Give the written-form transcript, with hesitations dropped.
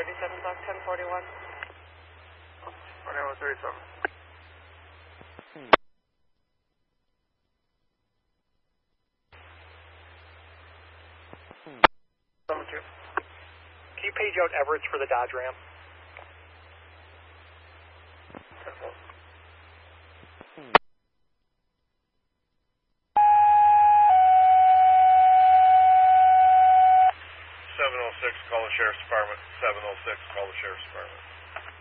37, block 1041. 37. 72. Can you page out Everett's for the Dodge Ram? 706, call the Sheriff's Department. 706, call the Sheriff's Department.